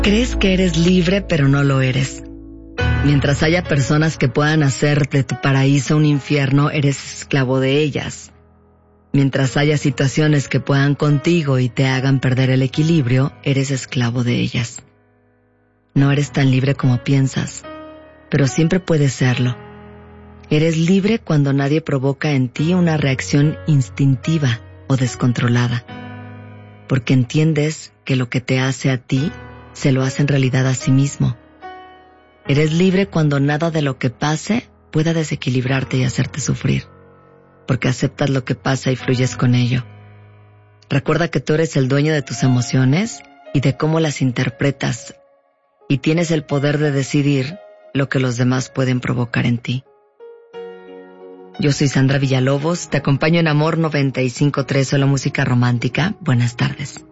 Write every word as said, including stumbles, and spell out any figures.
Crees que eres libre, pero no lo eres. Mientras haya personas que puedan hacer de tu paraíso un infierno, eres esclavo de ellas. Mientras haya situaciones que puedan contigo y te hagan perder el equilibrio, eres esclavo de ellas. No eres tan libre como piensas, pero siempre puedes serlo. Eres libre cuando nadie provoca en ti una reacción instintiva o descontrolada, porque entiendes que lo que te hace a ti se lo hace en realidad a sí mismo. Eres libre cuando nada de lo que pase pueda desequilibrarte y hacerte sufrir, porque aceptas lo que pasa y fluyes con ello. Recuerda que tú eres el dueño de tus emociones y de cómo las interpretas, y tienes el poder de decidir lo que los demás pueden provocar en ti. Yo soy Sandra Villalobos, te acompaño en Amor noventa y cinco punto tres, solo música romántica. Buenas tardes.